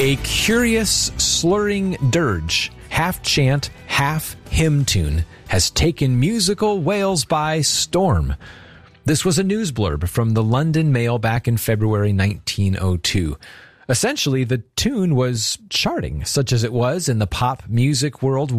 A curious, slurring dirge, half chant, half hymn tune, has taken musical Wales by storm. This was a news blurb from the London Mail back in February 1902. Essentially, the tune was charting, such as it was in the pop music world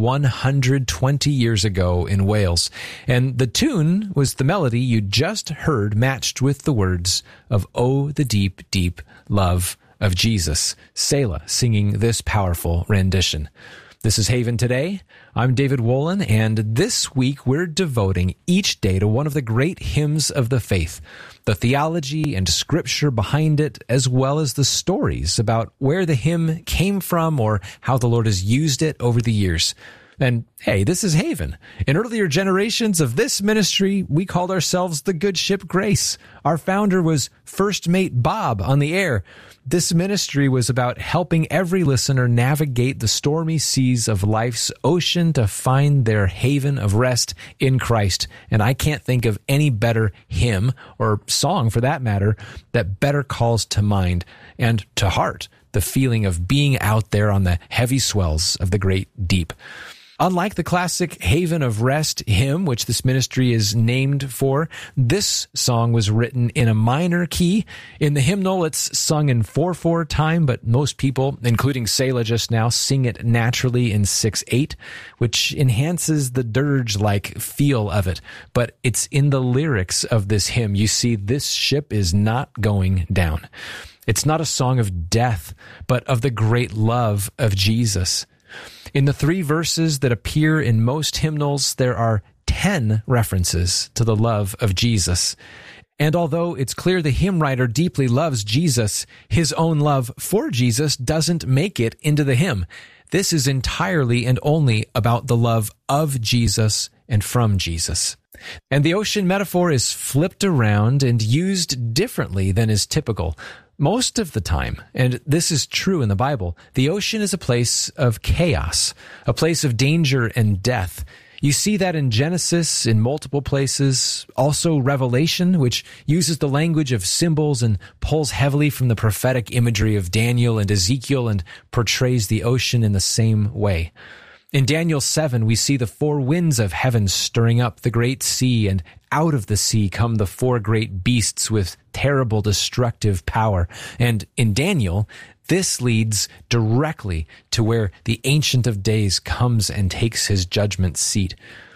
120 years ago in Wales. And the tune was the melody you just heard matched with the words of "Oh, the deep, deep love of Jesus." Selah singing this powerful rendition. This is Haven Today. I'm David Wolin, and this week we're devoting each day to one of the great hymns of the faith, the theology and scripture behind it, as well as the stories about where the hymn came from or how the Lord has used it over the years. And hey, this is Haven. In earlier generations of this ministry, we called ourselves the Good Ship Grace. Our founder was First Mate Bob on the air. This ministry was about helping every listener navigate the stormy seas of life's ocean to find their haven of rest in Christ. And I can't think of any better hymn, or song for that matter, that better calls to mind and to heart the feeling of being out there on the heavy swells of the great deep. Unlike the classic Haven of Rest hymn, which this ministry is named for, this song was written in a minor key. In the hymnal, it's sung in 4/4 time, but most people, including Selah just now, sing it naturally in 6/8, which enhances the dirge-like feel of it. But it's in the lyrics of this hymn. You see, this ship is not going down. It's not a song of death, but of the great love of Jesus. In the 3 verses that appear in most hymnals, there are 10 references to the love of Jesus. And although it's clear the hymn writer deeply loves Jesus, his own love for Jesus doesn't make it into the hymn. This is entirely and only about the love of Jesus and from Jesus. And the ocean metaphor is flipped around and used differently than is typical. Most of the time, and this is true in the Bible, the ocean is a place of chaos, a place of danger and death. You see that in Genesis in multiple places, also Revelation, which uses the language of symbols and pulls heavily from the prophetic imagery of Daniel and Ezekiel and portrays the ocean in the same way. In Daniel 7, we see the 4 winds of heaven stirring up the great sea, and out of the sea come the 4 great beasts with terrible destructive power. And in Daniel, this leads directly to where the Ancient of Days comes and takes his judgment seat.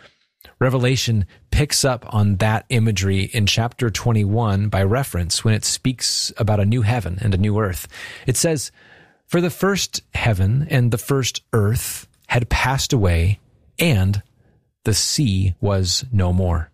Revelation picks up on that imagery in chapter 21 by reference when it speaks about a new heaven and a new earth. It says, "For the first heaven and the first earth had passed away, and the sea was no more."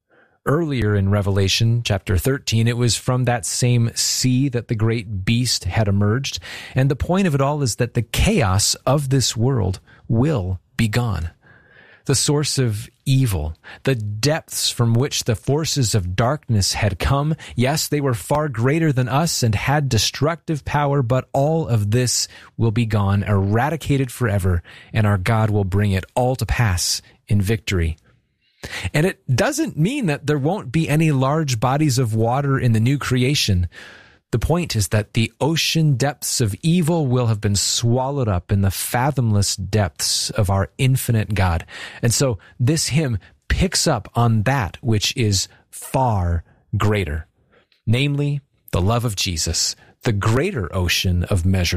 Earlier in Revelation chapter 13, it was from that same sea that the great beast had emerged. And the point of it all is that the chaos of this world will be gone. The source of evil, the depths from which the forces of darkness had come, yes, they were far greater than us and had destructive power, but all of this will be gone, eradicated forever, and our God will bring it all to pass in victory. And it doesn't mean that there won't be any large bodies of water in the new creation. The point is that the ocean depths of evil will have been swallowed up in the fathomless depths of our infinite God. And so this hymn picks up on that which is far greater, namely the love of Jesus, the greater ocean of measure.